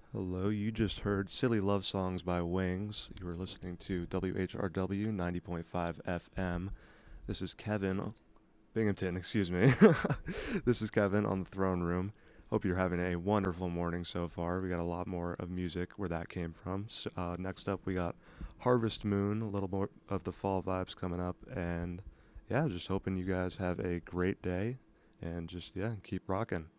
Hello, you just heard Silly Love Songs by Wings. You were listening to WHRW 90.5 FM. This is Kevin, Binghamton, excuse me. This is Kevin on the throne room. Hope you're having a wonderful morning so far. We got a lot more of music where that came from. Next up, we got Harvest Moon, a little more of the fall vibes coming up. And yeah, just hoping you guys have a great day and just, yeah, keep rocking.